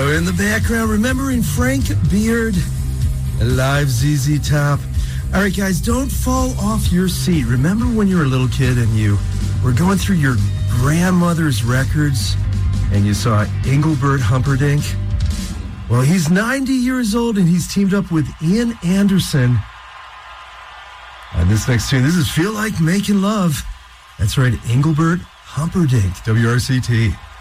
Oh, in the background, remembering Frank Beard, live ZZ Top. All right, guys, don't fall off your seat. Remember when you were a little kid and you were going through your grandmother's records and you saw Engelbert Humperdinck? Well, he's 90 years old and he's teamed up with Ian Anderson on this next tune. This is Feel Like Making Love. That's right, Engelbert Humperdinck, WRCT.